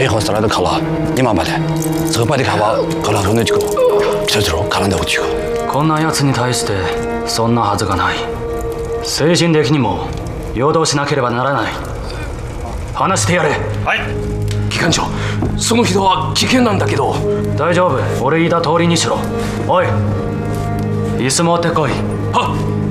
配合스라도 갈라. 니만 말해. 저 빨리 가봐. 갈라 돈을 주고. 저대로 가란다고 주고. こんな奴に対してそんなはずがない。精神的にも陽動しなければならない。話してやれ。 はい機関長、その人は危険なんだけど。 大丈夫、俺言いた通りにしろ。おい、椅子持ってこい。 はっ。